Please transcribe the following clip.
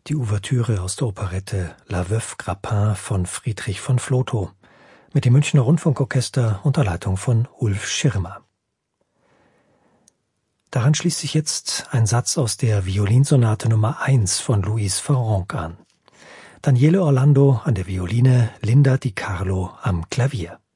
Die Ouvertüre aus der Operette La Veuve Grappin von Friedrich von Flotow mit dem Münchner Rundfunkorchester unter Leitung von Ulf Schirmer. Daran schließt sich jetzt ein Satz aus der Violinsonate Nummer 1 von Luis Ferronk an. Daniele Orlando an der Violine, Linda Di Carlo am Klavier.